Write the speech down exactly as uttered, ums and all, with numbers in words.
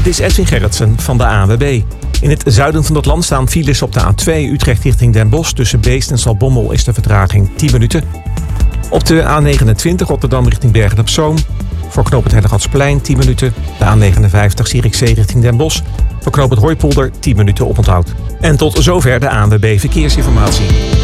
Dit is Edwin Gerritsen van de A N W B. In het zuiden van het land staan files op de A twee Utrecht richting Den Bosch. Tussen Beest en Zaltbommel is de vertraging tien minuten. Op de A negenentwintig Rotterdam richting Bergen op Zoom. Voor knooppunt Hellegatsplein tien minuten. De A negenenvijftig Zierikzee richting Den Bosch. Voor knooppunt Hooipolder tien minuten oponthoud. En tot zover de A N W B Verkeersinformatie.